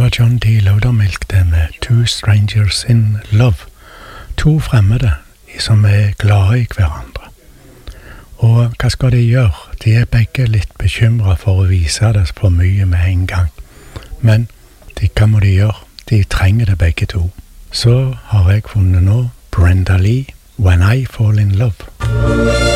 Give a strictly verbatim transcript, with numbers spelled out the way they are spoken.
var John D. Loudermilk det med Two Strangers in Love. To fremmede som er glade i hverandre. Og hva skal de gjøre? De er begge litt bekymret for å vise det for mye med en gang. Men de, hva må de gjøre? De trenger det begge to. Så har jeg funnet nå Brenda Lee, When I Fall in Love.